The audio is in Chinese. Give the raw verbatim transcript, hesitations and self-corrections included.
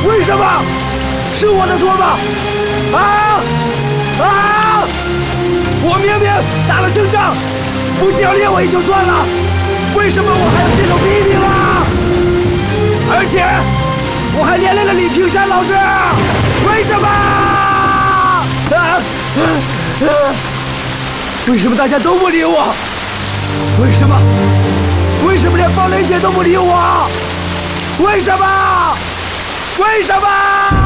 为什么？是我的错吗？啊啊！我明明打了胜仗，不教练我也就算了，为什么我还要接受批评啊？而且我还连累了李平山老师，为什么？啊啊啊！为什么大家都不理我？为什么？为什么连方雷姐都不理我？为什么？为什么？